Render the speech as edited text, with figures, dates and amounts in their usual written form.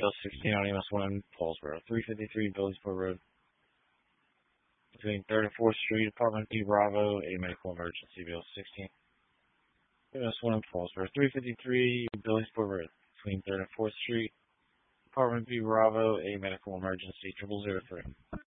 CBL 16 on EMS1 Paulsboro. 353 Billingsport Road. Between 3rd and 4th Street, Apartment B Bravo, a medical emergency. CBL 16. EMS1 Paulsboro. 353 Billingsport Road. Between 3rd and 4th Street, Apartment B Bravo, a medical emergency. 0003.